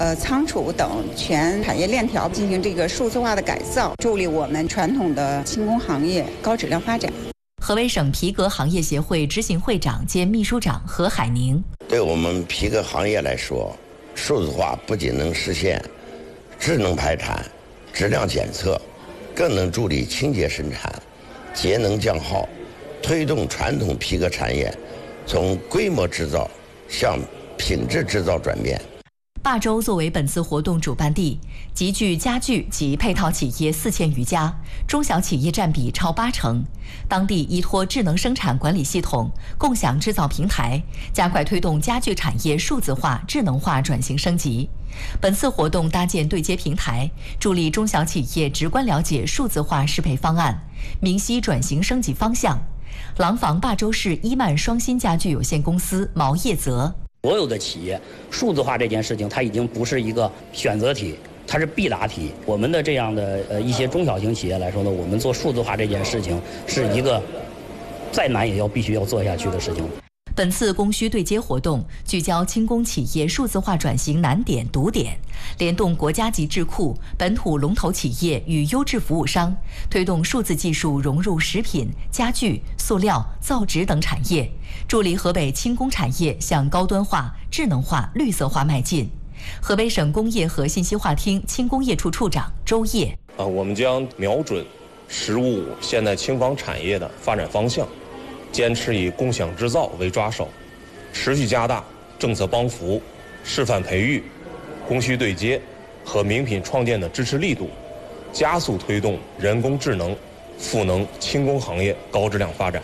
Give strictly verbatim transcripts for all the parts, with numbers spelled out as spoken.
呃仓储等全产业链条进行这个数字化的改造，助力我们传统的轻工行业高质量发展。 河北省皮革行业协会执行会长兼秘书长何海宁： 对我们皮革行业来说，数字化不仅能实现智能排产、质量检测，更能助力清洁生产、节能降耗，推动传统皮革产业从规模制造向品质制造转变。 霸州作为本次活动主办地，集聚家具及配套企业四千余家，中小企业占比超八成。当地依托智能生产管理系统、共享制造平台，加快推动家具产业数字化、智能化转型升级。本次活动搭建对接平台，助力中小企业直观了解数字化适配方案，明晰转型升级方向。廊坊霸州市伊曼双新家具有限公司毛业泽： 所有的企业数字化这件事情，它已经不是一个选择题，它是必答题。我们的这样的呃一些中小型企业来说呢，我们做数字化这件事情是一个再难也要必须要做下去的事情。 本次供需对接活动聚焦轻工企业数字化转型难点堵点，联动国家级智库、本土龙头企业与优质服务商，推动数字技术融入食品、家具、塑料、造纸等产业，助力河北轻工产业向高端化、智能化、绿色化迈进。河北省工业和信息化厅轻工业处处长周烨： 啊，我们将瞄准“十五五”现代轻纺产业的发展方向，坚持以共享制造为抓手，持续加大政策帮扶、示范培育、供需对接和名品创建的支持力度，加速推动人工智能、赋能轻工行业高质量发展。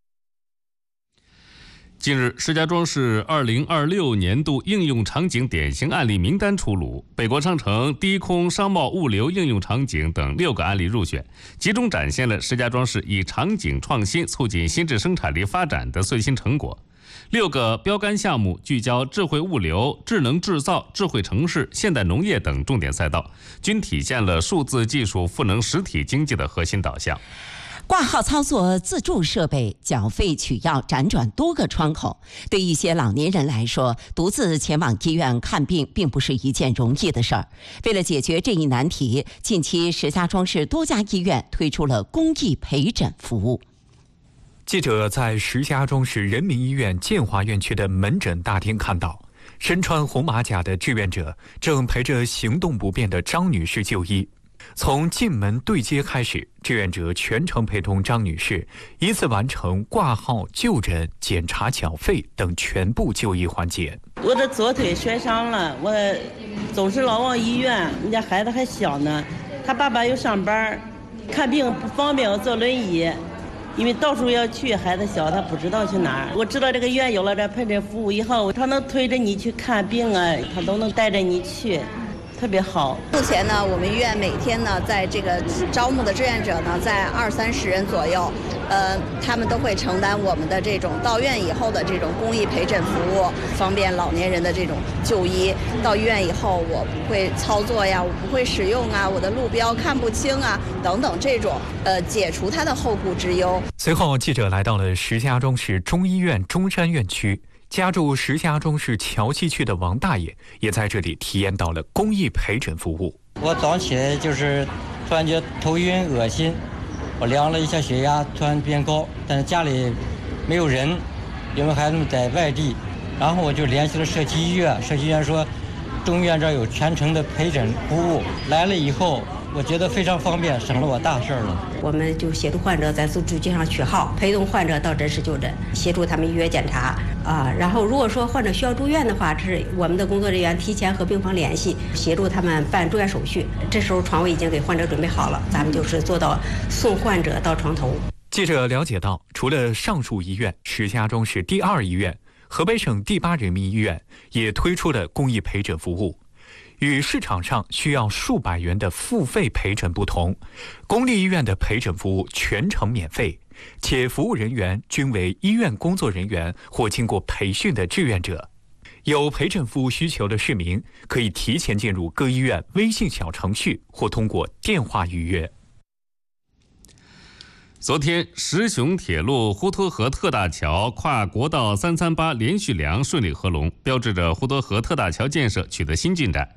近日，石家庄市二零二六年度应用场景典型案例名单出炉，北国商城低空商贸物流应用场景等六个案例入选，集中展现了石家庄市以场景创新促进新质生产力发展的最新成果。六个标杆项目聚焦智慧物流、智能制造、智慧城市、现代农业等重点赛道，均体现了数字技术赋能实体经济的核心导向。 挂号操作自助设备、缴费取药辗转多个窗口，对一些老年人来说，独自前往医院看病并不是一件容易的事儿。为了解决这一难题，近期石家庄市多家医院推出了公益陪诊服务。 记者在石家庄市人民医院建华院区的门诊大厅看到，身穿红马甲的志愿者正陪着行动不便的张女士就医。从进门对接开始，志愿者全程陪同张女士，依次完成挂号、就诊、检查、缴费等全部就医环节。 我的左腿摔伤了，我总是老往医院，我家孩子还小呢，他爸爸又上班，看病不方便，我坐轮椅，因为到处要去，孩子小，他不知道去哪儿。我知道这个医院有了这陪诊服务以后，他能推着你去看病啊，他都能带着你去。特别好。 目前呢，我们医院每天呢，在这个招募的志愿者呢，在二三十人左右，呃，他们都会承担我们的这种到院以后的这种公益陪诊服务，方便老年人的这种就医。到医院以后，我不会操作呀，我不会使用啊，我的路标看不清啊，等等这种，呃，解除他的后顾之忧。 随后，记者来到了石家庄市中医院中山院区。家住石家庄市桥西区的王大爷也在这里体验到了公益陪诊服务。 我早上起来就是突然觉头晕恶心，我量了一下血压，突然变高，但是家里没有人，因为孩子们在外地，然后我就联系了社区医院，社区医院说中医院这儿有全程的陪诊服务，来了以后我觉得非常方便，省了我大事了。 我们就协助患者在自助机上取号，陪同患者到诊室就诊，协助他们预约检查啊。然后如果说患者需要住院的话，这是我们的工作人员提前和病房联系，协助他们办住院手续。这时候床位已经给患者准备好了，咱们就是做到送患者到床头。 记者了解到，除了上述医院，石家庄市第二医院、河北省第八人民医院也推出了公益陪诊服务。与市场上需要数百元的付费陪诊不同，公立医院的陪诊服务全程免费，且服务人员均为医院工作人员或经过培训的志愿者。有陪诊服务需求的市民可以提前进入各医院微信小程序或通过电话预约。 昨天，石雄铁路呼沱河特大桥跨国道三三八连续梁顺利合龙，标志着呼沱河特大桥建设取得新进展。